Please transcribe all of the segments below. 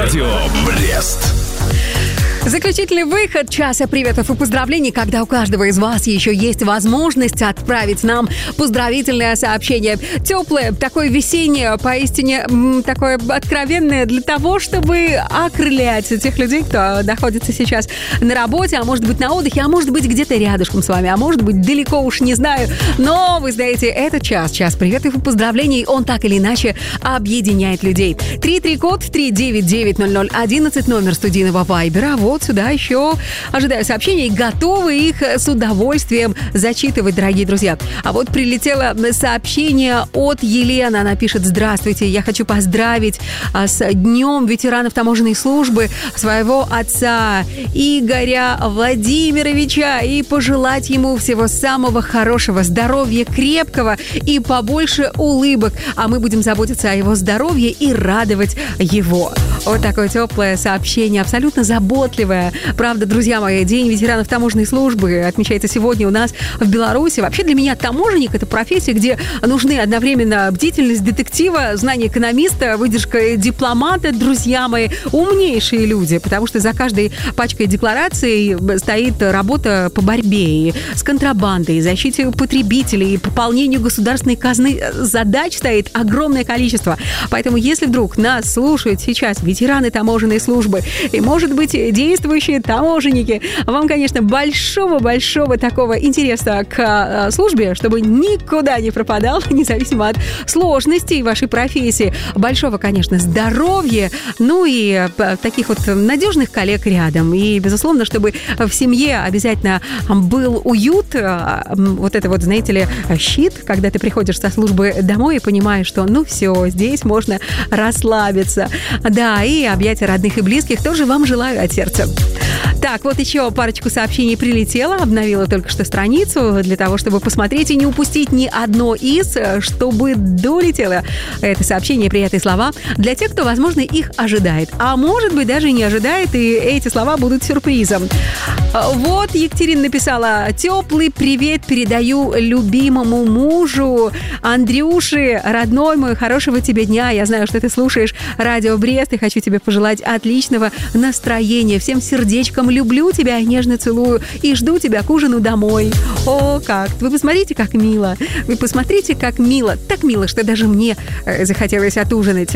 Радио Брест. Заключительный выход часа приветов и поздравлений, когда у каждого из вас еще есть возможность отправить нам поздравительное сообщение. Теплое, такое весеннее, поистине такое откровенное, для того, чтобы окрылять тех людей, кто находится сейчас на работе, а может быть на отдыхе, а может быть где-то рядышком с вами, а может быть далеко, уж не знаю. Но вы знаете, этот час приветов и поздравлений, он так или иначе объединяет людей. 33-код 399-0011, номер студийного вайбера. Вот сюда еще ожидаю сообщений и готовы их с удовольствием зачитывать, дорогие друзья. А вот прилетело сообщение от Елены. Она пишет: здравствуйте, я хочу поздравить с Днем ветеранов таможенной службы своего отца Игоря Владимировича и пожелать ему всего самого хорошего, здоровья крепкого и побольше улыбок. А мы будем заботиться о его здоровье и радовать его. Вот такое теплое сообщение, абсолютно заботливое. Правда, друзья мои, День ветеранов таможенной службы отмечается сегодня у нас в Беларуси. Вообще для меня таможенник — это профессия, где нужны одновременно бдительность детектива, знание экономиста, выдержка дипломата. Друзья мои, умнейшие люди, потому что за каждой пачкой деклараций стоит работа по борьбе с контрабандой, защите потребителей, пополнению государственной казны. Задач стоит огромное количество. Поэтому, если вдруг нас слушают сейчас ветераны таможенной службы и, может быть, действующие таможенники, вам, конечно, большого-большого такого интереса к службе, чтобы никуда не пропадал, независимо от сложностей вашей профессии. Большого, конечно, здоровья, ну и таких вот надежных коллег рядом. И, безусловно, чтобы в семье обязательно был уют, вот это вот, знаете ли, щит, когда ты приходишь со службы домой и понимаешь, что, ну все, здесь можно расслабиться. Да, и объятия родных и близких тоже вам желаю от сердца. Так, вот еще парочку сообщений прилетело. Обновила только что страницу для того, чтобы посмотреть и не упустить ни одно из, чтобы долетело это сообщение, приятные слова для тех, кто, возможно, их ожидает. А может быть, даже не ожидает, и эти слова будут сюрпризом. Вот Екатерина написала: теплый привет передаю любимому мужу Андрюше, родной мой, хорошего тебе дня. Я знаю, что ты слушаешь Радио Брест, и хочу тебе пожелать отличного настроения. Всем сердечком люблю тебя, нежно целую и жду тебя к ужину домой. О, как! Вы посмотрите, как мило. Вы посмотрите, как мило. Так мило, что даже мне захотелось отужинать.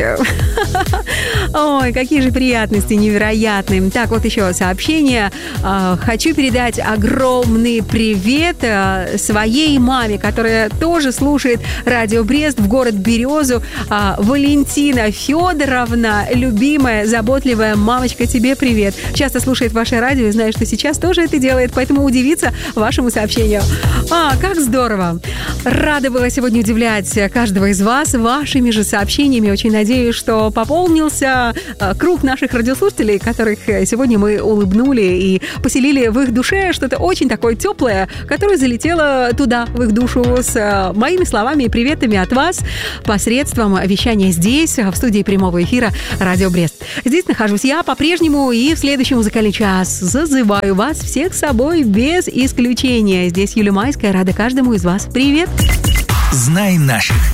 Ой, какие же приятности невероятные. Так, вот еще сообщение. Хочу передать огромный привет своей маме, которая тоже слушает Радио Брест, в город Березу. Валентина Федоровна, любимая, заботливая мамочка, тебе привет. Часто слушает ваше радио и знаю, что сейчас тоже это делает, поэтому удивиться вашему сообщению. Как здорово! Рада была сегодня удивлять каждого из вас вашими же сообщениями. Очень надеюсь, что пополнился круг наших радиослушателей, которых сегодня мы улыбнули и поселили в их душе что-то очень такое теплое, которое залетело туда, в их душу, с моими словами и приветами от вас посредством вещания здесь, в студии прямого эфира Радио Брест. Здесь нахожусь я по-прежнему, и в следующий музыкальный час зазываю вас всех с собой без исключения. Здесь Юлия Майская, рада каждому из вас. Привет! Знай наших.